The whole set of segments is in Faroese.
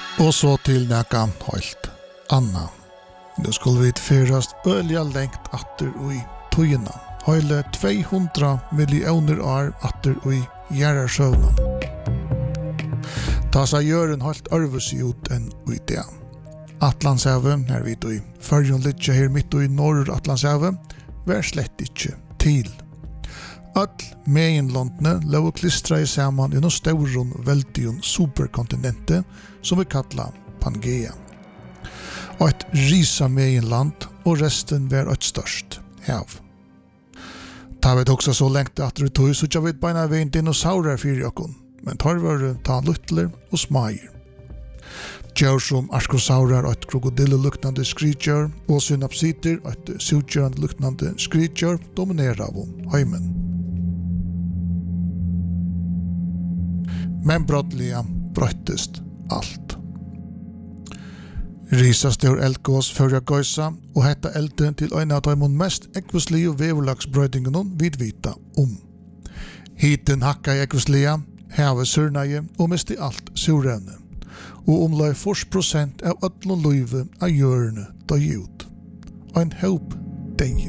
Og så til næka helt anna. Nu skulle vi fyrast ølja lengt atter ui tøyina. Hele 200 millioner år atter ui gjerrarsøvna. Ta seg gjøren helt arvesi ut enn ui det. Atlantshavet, her vi i Førjon Lidja her midt i Nord-Atlantshavet, var slett ikke til. All meginlandene lå og klistra i saman i noen stauron veldion superkontinente som vi kallar Pangea. Og et risa meginland og resten var et størst hav. Ta vet også så lengt at det tog så ikke vet beina vi en dinosaurer fyrir okkon, men tar var ta luttler og smager. Djur som arskosaurer og et krokodille-luknande skrikjør og synapsiter og et sutgjørende-luknande skrikjør dominerer av heimen. Men brottliga brøttest alt. Risastor eldgås førja gøysa og hetta elden til ein av de mest ekvislige veverlagsbrøydingene vid vita om. Hiten hakka i ekvislige, havet surnaje og misti alt surrevne. Og omlai 40% av öllun løyve av hjørne døy ut. Ein håp deg.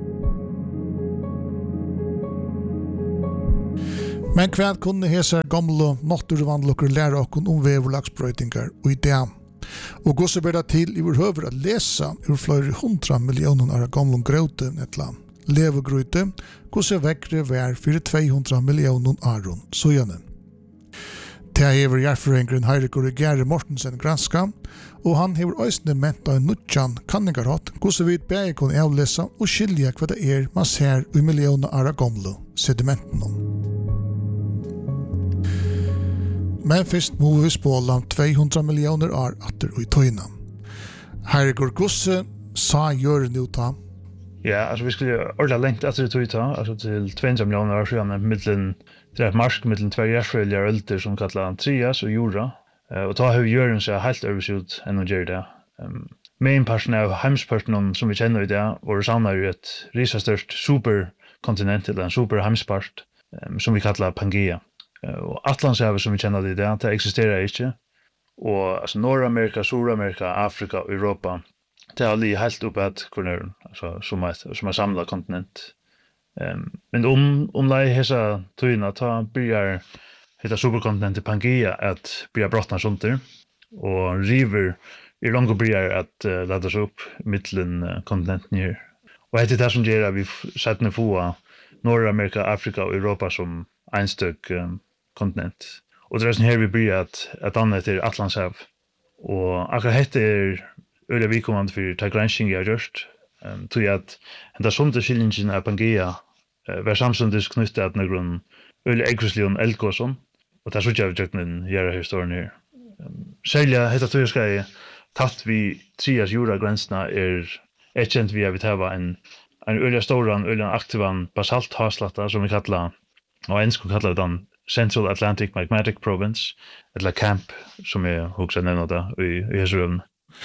Men hva kunne hese gamle naturvandlukker lære okkon om veverlagsbrøydingar og idéer? Og gosse ber det til i vår høver å lese ur flere 100 millioner av gamle grøte etla levegrøte, gosse vekkre vær for 200 millioner aron søgjane. Det hever hjertforengren Heirikur Gere Mortensen granska, og han hever øysene ment av en nutjan kanningarhatt, gosse vidt begge kunne avlesa og skilja hva det man ser i millioner av gamle sedimenten. Men først må vi spåla 200 millioner år atter og i tøyna. Heirikur gosse sa gjør nu ta. Ja, alltså vi skulle ordla lengt atter i tøyta, altså til 200 millioner år siden, det er et marsk mellom tve gjerdsfølger ølter som kallar Trias og Jura. Og ta har vi gjøren seg helt øvers ut enn å gjøre det. Mainparten av heimsparten som vi kjenner i det, var samlet i et risastørst superkontinent, eller en superheimspart, som vi kallar Pangea. Og Atlantshavet som vi kjenner i det, det eksisterer ikke. Og altså Nordamerika, Sydamerika, Afrika og Europa, det er alle helt oppe et kornøren, altså som er samlet kontinent. Men om lei hesa tøyna ta byrjar heta superkontinentet Pangea at byrja brottna sunter og river i langt byrjar at lada seg opp mittlen kontinenten her. Og hetta er det som gjør at vi setter få Nordamerika, Afrika og Europa som einstøk kontinent. Og det er sånn her vi byrjar at annet er Atlantshav. Og akkurat hetta er øyla vikommand for ta granskning jeg har gjort. Tog at enda sunter skillingen av Pangea var samstundes knyttet at noen øyla ekvislion eldgåsson, og det er sånn at vi tjøkken gjør historien her. Selja, hetta tøyskei, tatt vi trias juragrensna kjent vi at vi tava en øyla storan, øyla aktivan basalt haslatta, som vi kallar, og enskog kallar den Central Atlantic Magmatic Province, eller CAMP, som jeg hoksa nevna det i hesrøvn.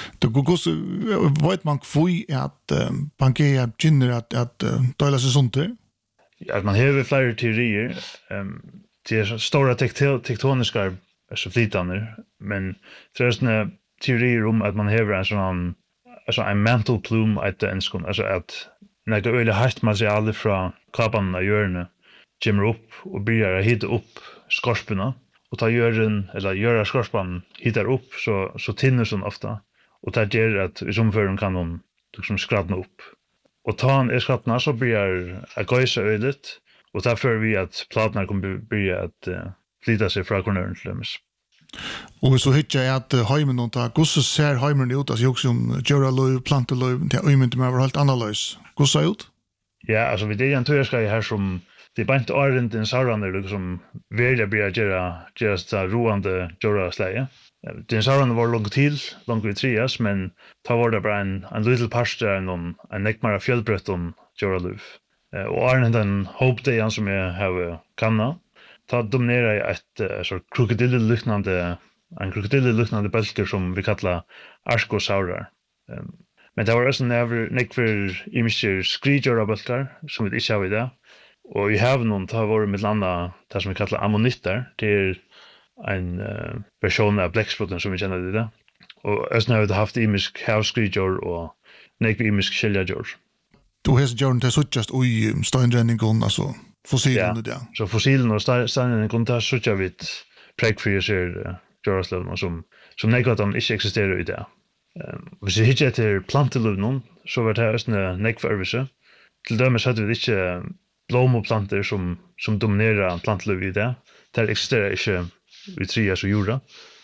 Vet man kvui at Pangea kynner at døyla seg sunter? Ja, man har flere teorier. Det er stora tektoniska flytande, men det er sånne teorier om at man har en mantle plume etter enskon, altså at når det øyelig hardt materiale fra kapanen av hjørne kommer opp og byrjar å hitte opp skorspene, og ta gjøre skorspene hittar opp, så tinner sånn ofta, og det gjør at i sommerføren kan de liksom skratna opp. Og ta han skratna, så byrjar å gøysa øydet, og det fører vi at platene kommer byrja at flyta seg fra kornøren til dømes. Og hvis du hittar at heimen og ta, hvordan ser heimen ut? Altså, jeg også om djuraløy, planteløy, det er øymyndig med helt annerledes. Hvordan ser det ut? Ja, altså, vi er en tøyerskei her som det er bant årent en saurander, liksom, velja byrja gjøre roande djurasleie. Den saurander var langt i trias, men ta var det bare en liten parster, en nekmara fjellbrøtt om djuraløy. Og årent den hoppdejan som jeg har kanna, ta dominerar et krokodille-luknande bølger som vi kallar arskosaurar. Men det var også nekver imisker skridjøra-bølger som vi ikke har i det. Og i haven ta var med landa det som vi kallar ammonitter. Det en version av bleksproten som vi känner det. Och ösna har vi haft imisk havskridjor och nekvi imisk kjeljadjor. Du har gjort det suttjast i steinrenningen, alltså fossilen och det. Så fossilen och steinrenningen, där suttjar vi ett prägfri ser djuraslövna som nekva att de inte existerar i det. Hvis vi hittar till plantelövnen så var det ösna nekva örvise. Till dömes hade vi inte blomoplanter som dominerar plantlöv i det. Det existerar inte i trias och jorda.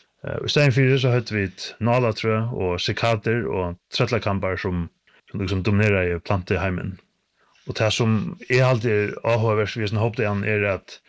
I stedet för det så hade vi nalatrö och cikader och trättlakampar som liksom dominerar i planteheimen. Och det som är alltid avhåverst vi som hoppade igen är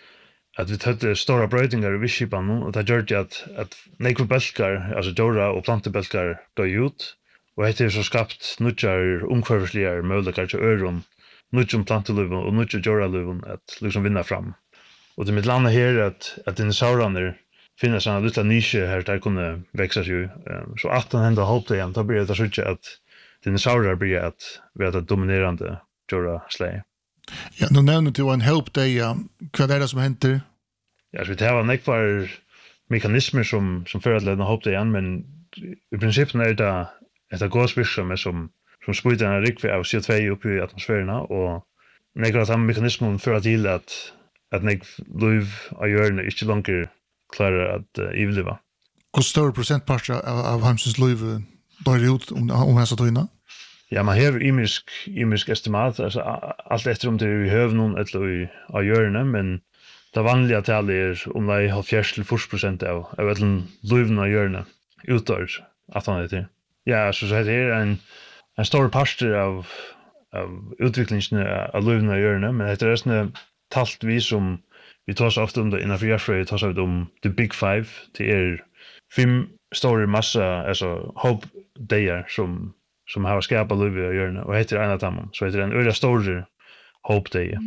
att vi hade stora bröjningar i visskipan och det gör det att nekvobälkar, alltså djura och plantebälkar går ut. Och det är så skapt nutjar omkvarversliga möjligheter till öron, nutjum plantelöven och nutjum djuralöven att liksom vinna fram. Och det mitt landa här att dinosaurierna finns såna lilla nischer här där kunde växa sig. Så att den hända hoppade igen, då blir det så att dinosaurier blir att vara dominerande djuraslag. Ja, nu nämner du en help dig, vad är det som händer? Ja, så det här var nekvar mekanismer som för att lämna hoppade igen, men i princip är det ett gåsvirksam som sprider en rikve av CO2 upp i atmosfären och nekvar att mekanismen för till att nek liv av hjörne inte längre klarar att överleva. Hur stor procentpart av hamsens liv dör ut om häsa tøyna? Ja, man har imisk estimat, alltså allt efter om det är i hövnen eller av hjörne, men det vanliga talet är om det är 70-40% av alla liven av hjörne utdör att han är till. Ja, så det är en stor parster av utvecklingen av liven av hjörne, men det är resten talt vi som vi tar så ofta om det innanför hjärfröj, tar så om the big five, det är 5 stora massa, alltså hope-dagar som har skapat liv i hjörne, och heter en av dem, så heter det en öra stor hope-day.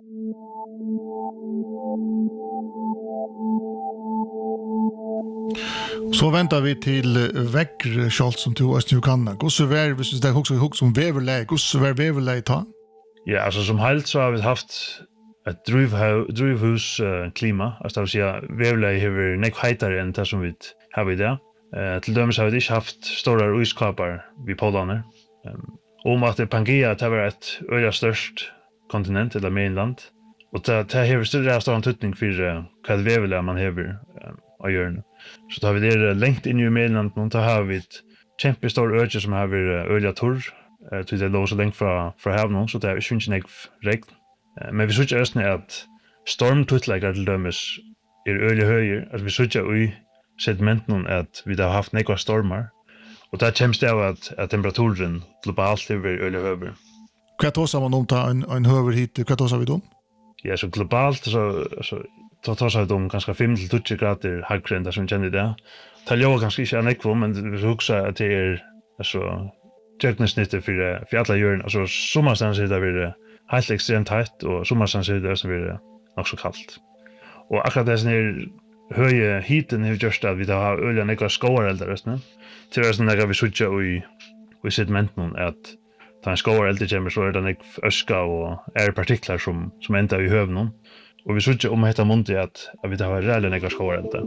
Så väntar vi till väggskjolt som du nu kan. Gosse vär, hvis det också hooks om väverläge, gosse vär väverläge ta? Ja, alltså som helt så har vi haft ett drivhus klima, alltså det vill säga väverläge har nek heitare än det som vi har i det. Till dömes har vi inte haft stora iskapar vid Polaner. Om att Pangea det var ett öra störst kontinent eller mainland. Och det har större stor antydning för vad väverläge man har av hjörne. Så tar vi det längt in i mainland, och då har vi ett kämpestor öde som har varit öliga torr. Till det låg så längt från havet, så det är inte nek regn. Men vi ser också att stormtutläggar till dömes är öliga höjer. Alltså vi ser i sedimenten att vi har haft nekva stormar. Och det känns det av att temperaturen globalt är öliga höver. Vad tar man om ta en höver hit? Vad tar vi då? Ja, så globalt så tar vi om ganska 5-20 grader högre än det som vi känner det. Det är ganska inte nekva, men vi huxar att det är alltså tjökningssnittet för alla djuren. Alltså sommarstans är det helt extremt hett, och sommarstans är det som är nog så kallt. Och akkurat det som är höga hiten har gjort att vi har öliga nekva skoareldar. Till det som vi suttjar i sedimenten att ta en skoareldar kommer så är det nekva öska och partiklar som ändar i hövnen. Och vi suttjar om hetta mundi att vi har rejäla nekva skoareldar.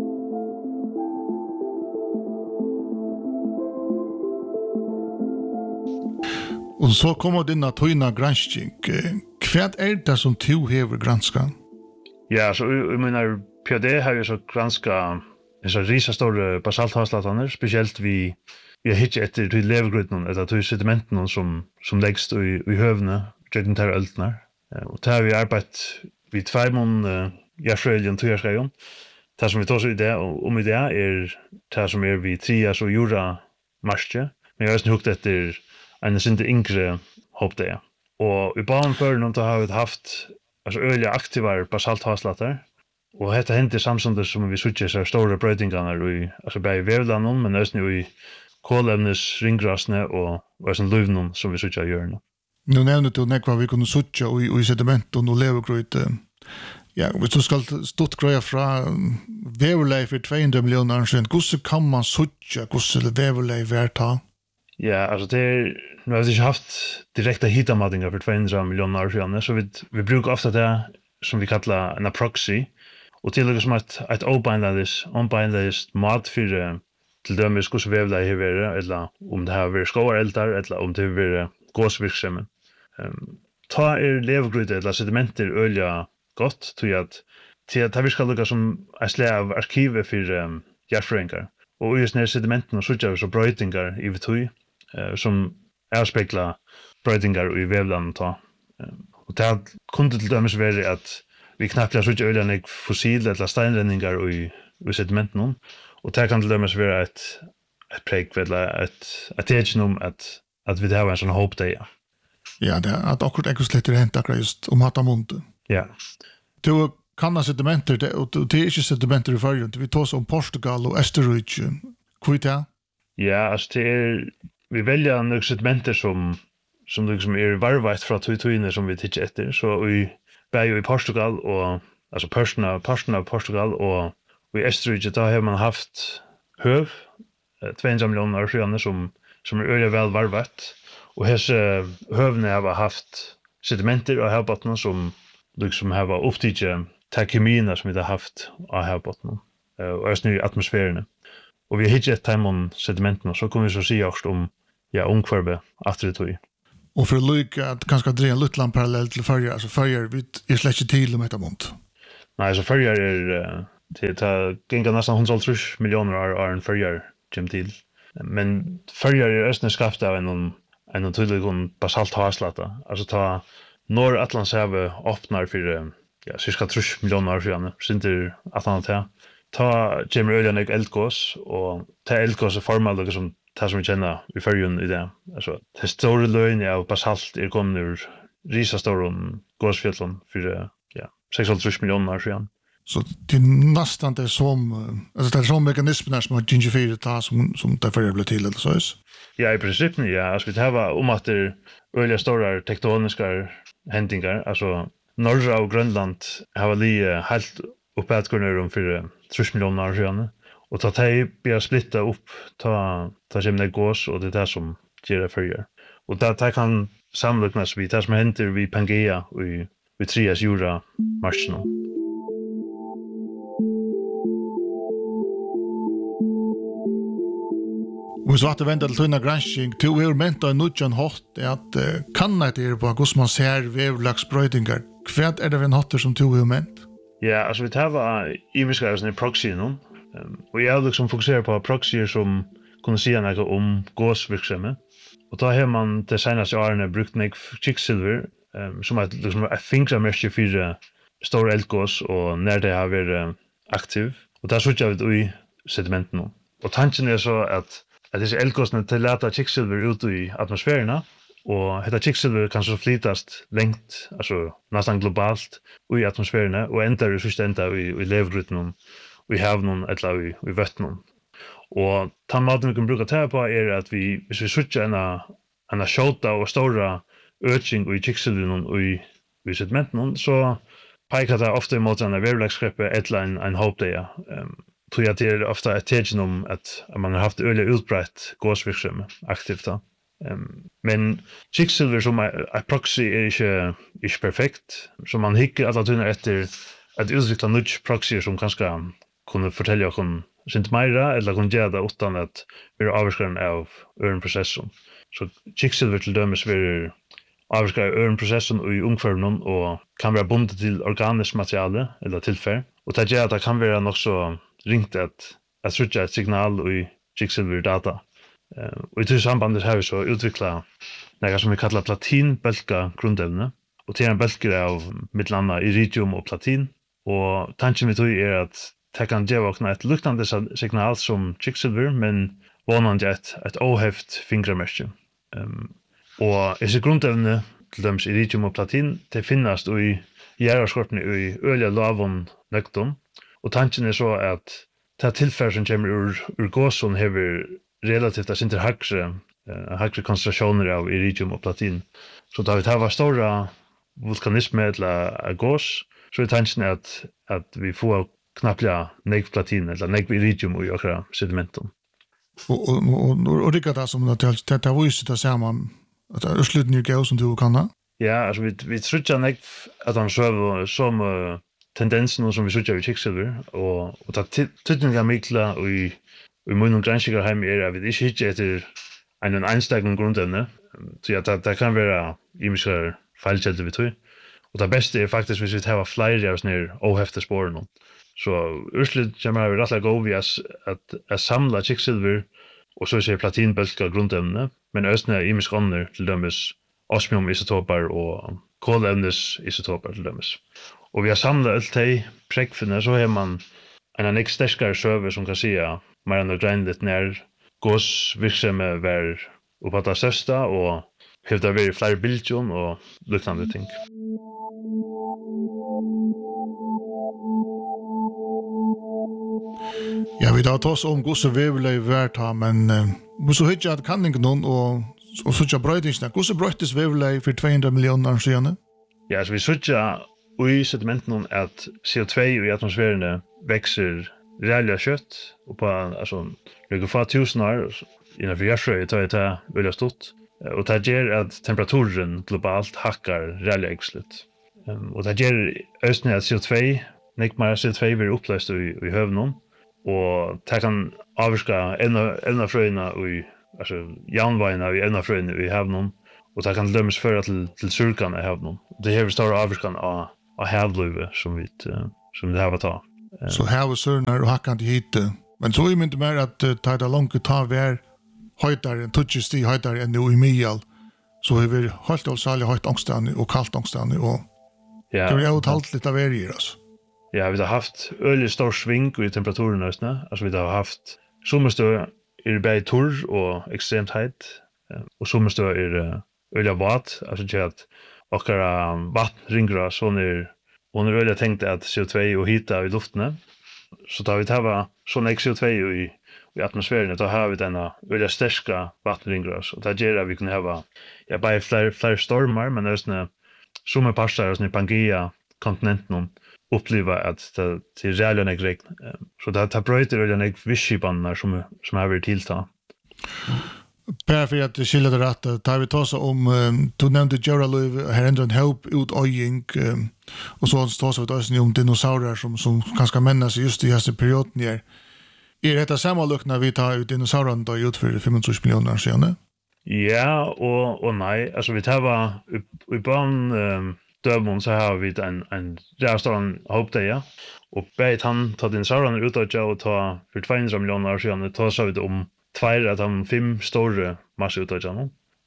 Och så kommer denna tøyna granskning. Vad är det som du har granskat? Ja, så jag menar PhD har ju så granska så risastora basalthavslatarna, speciellt vi hittar efter till levergröten eller till sedimenten som läggs i hövne, genom där öltnar. Och där har vi arbetat vid 2 hjärfröjligen tujärskrejon. Det som vi tar så i det, och om i det är det som är vid trias och jura marsche. Men jag har hukt efter en synte yngre hoppdag. Och i banfören har vi haft alltså öliga aktiva basalthavslatar. Och detta händer samtidigt som vi suttjar så stora brötingarna i alltså bara i vävlanen, men också i kolämnes ringgrasne och sån luvnon som vi suttjar gör nu. Nu nämner du nekva vi kunde suttja i sedimenten och levergröt. Ja, hvis du skal stort greia fra veverleie for 200 millioner år siden, hvordan kan man suttja hvordan veverleie verta? Ja, alltså nu har vi inte haft direkta hitamattingar för 200 miljoner år siden, så vi brukar ofta det som vi kallar en proxy. Och till liksom ett onbindlist mat för till dömes hur så vävla i huvud eller om det har varit skoareldar eller om det har varit gåsvirksomhet. Ta levgryte eller sedimenter ölja gott till att vi ska lukka som ett slag arkivet för hjärtfröingar. Och just när sedimenten så gör så bröjtingar i vitui som avspeglar bröjtingar i vävlan ta. Och det kunde till dömes vara att vi knappt har så ölja nek fossil eller steinränningar i sedimenten. Och det kan till dömes vara ett präg eller ett tecken att vi har en sån hopp där. Ja, det är att akkurat ekoslätter hänt akkurat just om hatamonten. Ja. Du kan sedimenter, och det är inte sedimenter i förrjun. Vi tar om Portugal och Österrike. Kvita? det? Ja, alltså vi väljer några sedimenter som liksom är varvat från tøyne som vi tittar efter. Så vi bär i Portugal och alltså porsten av Portugal och i Österrike där har man haft höv 200 miljoner år sedan som är öliga väl varvat. Och här hövne har haft sedimenter av havbottnen som liksom har upptidget kemierna som vi har haft av havbottnen och öst nu i atmosfären. Och vi har hittat timon sedimenten så kommer vi så se också om omkvarbe atritoi. Och för att lycka att kanske dra en liten parallell till förra, alltså förra vi släcker till om ett mont. Nej, så förra det gänga nästan 130 miljoner år en förra gem till. Men förra östne skaft av en tydlig basalt havslata. Alltså ta Nordatlantshavet öppnar för cirka 30 miljoner år sedan. Sinter att han ta Jimmy Öljan eldgås och ta eldgås formar liksom det som vi känner i förrjun i det. Alltså det stora lögn av basalt kommit ur risastora gåsfjällen för 630 miljoner år sedan. Så det är nästan det som alltså det är som mekanismer som har gingifirat ta som därför blir till eller så. Ja, i princip alltså vi har att det öliga stora tektoniska händingar, alltså norra och Grönland har helt uppåt går för 30 miljoner år sedan. Och ta blir splitta upp ta gemne gås och det där som ger det förgör. Och det kan samluknas vid det som händer vid Pangea och vid Trias jura marschen. Och så att det väntar till tunna granskning till hur menta en nutjan hot är att kan det på hur man ser vävlagsbröjtingar. Kvärt är det en hotter som tog hur ment? Ja, alltså vi tar i beskrivningen i proxy nu. Och jag liksom fokuserar på proxyer som kunde säga något om gåsvirksomhet. Och då har man det senaste åren brukt mycket kvicksilver som ett fingermärke för stora eldgås och när det har varit aktiv. Och där såg jag det i sedimenten nu. Och tanken är så att dessa eldgåsarna tillåter kvicksilver ut i atmosfären och detta kvicksilver kan så flyttas långt, alltså nästan globalt i atmosfären och ändrar i slutändan i levrytmen. Vi har någon eller i vattnet. Och tandmaten vi kan bruka ta på är att vi switchar en skjota och stora ökning i kvicksilvern och i sedimenten så pekar det ofta emot en vävlagsgreppe eller en hopp där. Tror jag det är ofta ett tecken om att man har haft öliga utbrett gåsvirksomhet aktivt. Men kvicksilver som är proxy är inte perfekt. Så man hickar alla tunnar efter att utveckla nytt proxy som kanske kunde fortälja oss sint meira eller kunde göra det utan att vi är avskärande av öronprocessen. Så kvicksilver till dömes vi avskärande av öronprocessen och i omkvarven och kan vara bundet till organiskt material eller tillfär. Och det gör att det kan vara nog så ringt att söka ett signal i kvicksilverdata. Och i det sambandet har vi så utvecklat något som vi kallar platinbölka grundämne. Och det är en bölker av mittlanda iridium och platin. Och tanken vi tog är att det kan ge oss ett luktande signal som kvicksilver, men vanande ett ohäft fingermärke. Och dessa grundämne, till döms iridium och platin, det finnas i järnskorpene i öliga lavon nøkton. Och tanken är så att det tillfär som kommer ur gåsen har relativt att inte högre koncentrationer av iridium och platin. Så då vi tar stora vulkanismer eller gås, så är tanken att vi får knappt platin eller iridium i akkurat sedimenten. Och det är som det har visat att säga man att det är slutning gås som du kan ha? Ja, alltså vi tror att han söver som tendensen som vi ser i kiksilver, og det tydninga mikla i munnen granskikar heim at vi ikke hittar etter en einstakken grundevne, så det kan være imiskar feilkjelder vi tog. Og det beste faktisk hvis vi tar flere av sånne ohefte spåren. Så urslut kommer vi rettelig gå ved at samla kiksilver, og så ser platinbølka grundevne, men østene imisk ånder til dømes osmium-isotoper og kolevnes-isotoper til dømes. Og vi har samlet alt de prekfinne, så har man en annen sterskere søve som kan si at man har greinet litt nær gåsvirksomhet var oppe av det største, og hevde vært flere bildjon og lukkende ting. Ja, vi tar oss om gosse veveløy vært her, men vi så hittar at kan ikke noen, og så ikke brøytingsene. Gosse brøytis veveløy for 200 millioner siden? Ja, så vi så ikke i sedimenten at CO2 i atmosfærene vekser reellig kjøtt, og på noen få tusen år, innenfor Gjersrøy, tar det veldig stort. Og det gjør at temperaturen globalt hakkar reellig ekslut. Og det gjør østene at CO2, nekmere CO2 blir oppløst i høvnen, og det kan avvirka evnafrøyene i jernveiene i evnafrøyene i høvnen, og det kan dømes føre til surkene i høvnen. Det er større avvirkan av havløyve som det har ta. Så havet sørner og hakkant i hit, men så er det mer at det er langt ta vær høytere, tutsi sti høytere enn i Mial, så er vi holdt og særlig høyt ångstene og kaldt ångstene, og det er jo talt litt av vær i oss. Ja, vi har haft øyelig stor sving i temperaturen nøstene. Altså, vi har haft sommerstøy bare torr og ekstremt heit, og sommerstøy øyelig vat, altså ikke at okkara vattringra, sånn øyelig tenkt at CO2 og hita i luftene. Så da vi tar sånn CO2 i atmosfæren, da har vi denne øyelig sterska vattringra, og da gjør vi kunne ha bare flere stormar, men nøstene sommerparstar i Pangea, kontinenten, uppleva att det är reellt en regn. Så det bröter en visskipannar som har varit tillta. Per för att skilja det rätt, tar vi tasa om du nämnde Joralöv här ändå en help ut öjing och så tasa vi också om dinosaurer som kanske männas just i här perioden här. Är detta samma lukna vi tar ut dinosaurerna då ut för 25 miljoner sedan? Ja och nej, alltså vi tar i barn dømon så har vi en restaurant hopp det, ja. Og beit han ta dinosaurerne ut av og ta for 200 millioner år siden, ta så vi det om 2 av de 5 store masse ut av nå.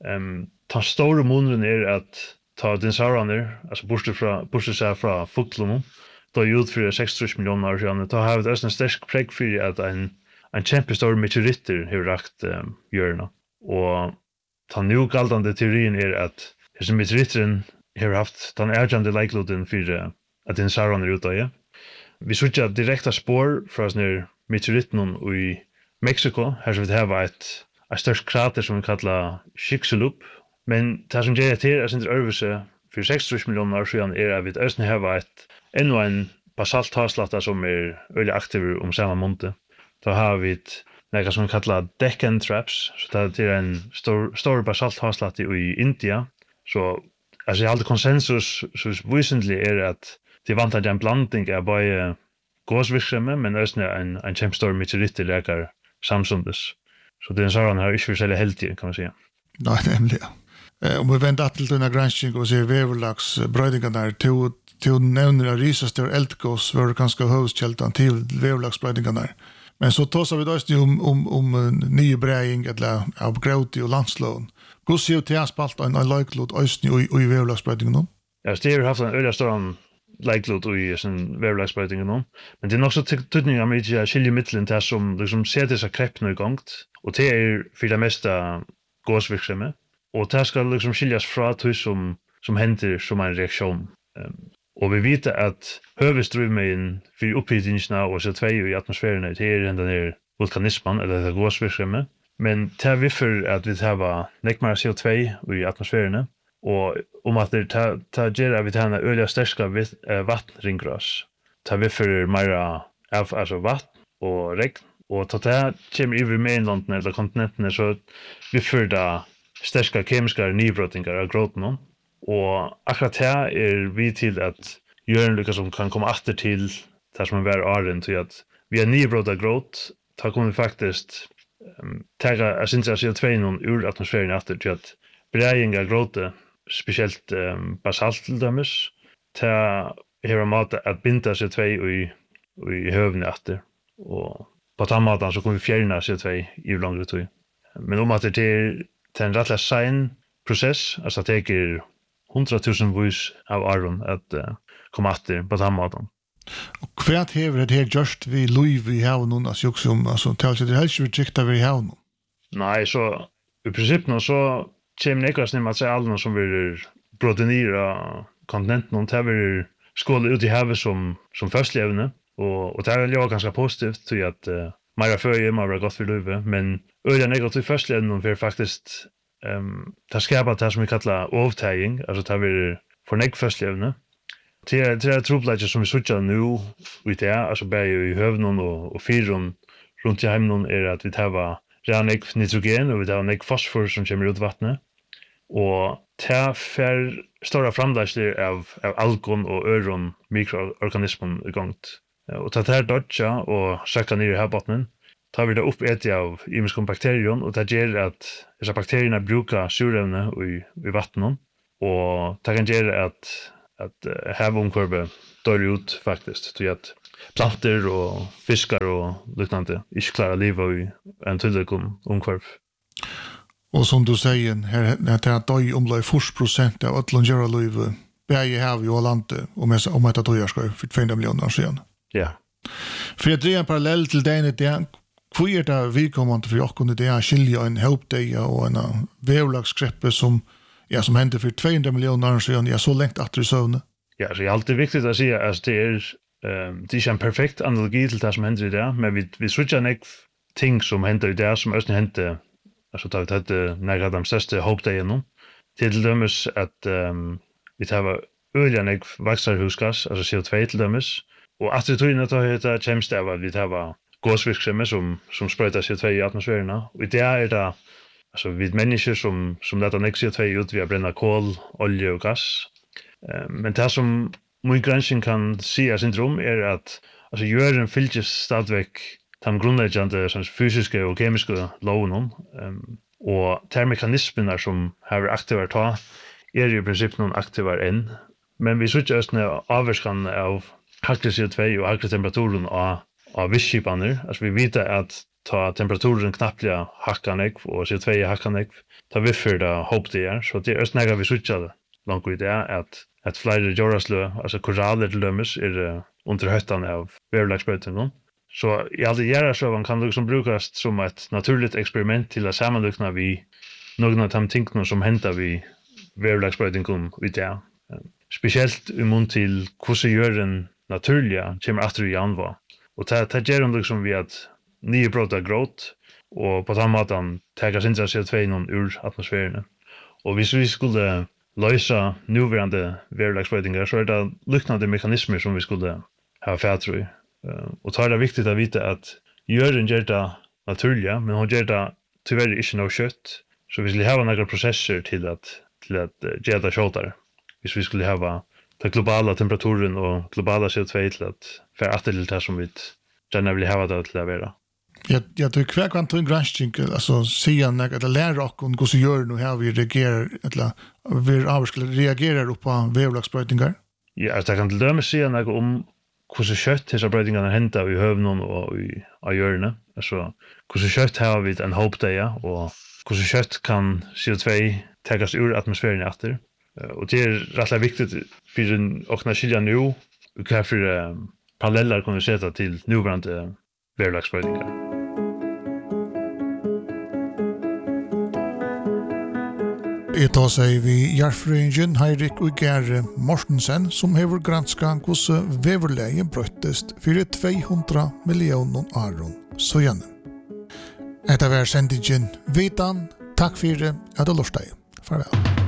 Ta store munnen at ta dinosaurerne, altså bortsett seg fra fotlen, da ut for 60 millioner år siden, da har vi det også en sterk preg for at en kjempestor meteoritter har rakt hjørnet. Og ta nu galdande teorien at disse meteoritteren har haft den erkjente leikloden for at dinosaurerne ut av, ja. Vi så ikke direkte spår fra sånne meteoritten i Mexico, her så vi har et størst krater som vi kallar Chicxulub, men det som gjør til sin øvelse for 60 millioner år siden at vi også har enda en basalthavslatta som øyelig aktiv om samme måned. Da har vi noe som vi kallar Deccan Traps, så det er en stor basalthavslatta i India, så alltså jag har alltid konsensus så visentlig at det vant en blanding av både gåsvirksomhet, men også en kjempestor meteoritt leker samsundes. Så dinosaurerne har ikke forskjellig heltid, kan man si. Nei, nemlig. Om vi venter til denne gransking og ser veverlags brøydingene til nevner av risastor eldgås var det ganske høvskjeltan til veverlags brøydingene. Men så tåser vi da om nye breying eller av grøti og landslån. Hvor ser du til å spalt en leiklod øyne i veverlagsbrøydingen? Ja, Styr har haft en øyelig stor leiklod i veverlagsbrøydingen, men det er nok så tydning av mye skiljemiddelen til som liksom ser disse kreppene i gang, og det for det meste gåsvirksomhet, og det skal liksom skiljas fra det som henter som en reaksjon. Og vi vet at høvestrømmen for opphittingen og CO2 i atmosfæren til denne vulkanismen, eller det gåsvirksomhet, men det er for at vi har nekmere CO2 i atmosfæren, og om at det gjør at vi har en øyelig sterske vattringras. Det er for mer av vatt og regn, og til det kommer over mainlandene eller kontinentene, så vi får da sterske kemiske nybrottinger av gråten. Og akkurat her vi til at jorden lyckas som kan komma åter till där som är åren till att vi är nybroda growth ta kommer vi faktiskt taga essentiella CO2 någon ur atmosfären åter till att beräkninga growth speciellt basalt till dömes ta hela mat att binda CO2 i hövne åter och på tamatan så kommer vi fjärna CO2 i längre tid. Men att det är en rättla sein process, alltså det tar 100,000 vis av aron att komma åter på tamatan. Och kvart hever det här just vi Louis vi har någon alltså tals det helst vi tyckte vi har någon. Nej, så i princip nu så kommer nekast ner att säga alla som vill proteinera kontinenten och täver skål ut i havet som förstlevande och det är ju ganska positivt till att mera föje mera gott för livet men öliga negativt förstlevande för faktiskt ta skapa det som vi kallar avtägning alltså ta vi för neg förstlevande till det trubbelager som vi söker nu ut där alltså bär ju i hövnen och fyron runt i hemmen är att vi tar redan nitrogen och vi tar neg fosfor som kommer ut i vattnet och ta för stora framdagsler av algon och öron mikroorganismer igångt och ta det här dodja och söka ner i havbottnen tar vi det upp av imiska bakterier och det gör att dessa bakterierna brukar surämne i vattnet och det kan göra att havomkurve dör ut faktiskt till att plantor och fiskar och liknande inte klarar livet i en tydlig omkurv. Och som du säger, här det är döj omlai 40% av ötlundgöra liv bäge hav i Ålande om detta döjar ska för 200 miljoner år sedan. Ja. För att dra en parallell till den det hur är det vi kommer till att kunna det skilja en hoppdeja och en vävlagskreppe som hände för 200 miljoner år sedan så längt att det sövne. Ja, så det är alltid viktigt att säga att det är en perfekt analogi till det som händer i det, men vi switchar nek ting som händer i det som östning hände alltså tar vi hade några av de största hoppdejarna till dömes att vi tar öliga nek växthusgas alltså CO2 till dömes och att det tror jag att det känns det att vi tar gåsvirksomhet som spröjtar CO2 i atmosfären och det är det alltså vi människor som lättar nek CO2 ut via bränna kol, olja och gas. Men det som min granskning kan säga syndrom är att alltså jorden fylls stadväck de grundläggande fysiska och kemiska lagen och termekanismerna som har aktiverat ta är i princip någon aktivar än men vi söker just när avskan av högre CO2 och högre temperaturen av visskipaner alltså vi vet att ta temperaturen knappliga hackanek och CO2 hackanek ta vi för det hopp det är så det är just när vi söker långt ut är att flera jordaslö alltså koraller till dömes är under höttan av vävlagsbröten så i alla järasövan kan det liksom brukas som ett naturligt experiment till att sammanlukna vi någon av de tingna som händer vid vävlagsbröten vid det. Speciellt imot till hur gör en naturliga kommer att i anvå. Och det gör de liksom vid att nybrotta growth och på samma sätt täcka sin CO2 ur atmosfären. Och hvis vi skulle lösa nuvarande vävlagsbrötingar så är det liknande mekanismer som vi skulle ha färdtro i. Och då är det viktigt att veta att jorden gör det naturliga, men hon gör det tyvärr inte något kött. Så vi skulle ha några processer till att göra det köttare. Hvis vi skulle ha den globala temperaturen och globala CO2 till att för till det som vi gärna vill ha det till att vara. Jag tycker hver kvant en granskning, alltså sian eller lära och hur så gör nu här vi reagerar eller vi skulle reagera på vävlagsbrötingar. Ja, alltså det kan till dömes säga något om hur så kött dessa brötingarna händer i hövnen och i hjörne. Alltså hur så kött har vi en hoppdeja och hur så kött kan CO2 tagas ur atmosfären efter. Och det är rätt viktigt för att skilja nu och varför paralleller kan vi sätta till nuvarande vävlagsbrötingar. Jeg tar seg vi Jarfrøyngen Heirik og Gere Mortensen som hever granska hvordan veverleien brøttest for 200 millioner aron så gjerne. Etter hver sendingen Vitan, takk for at du lort deg. Farvel.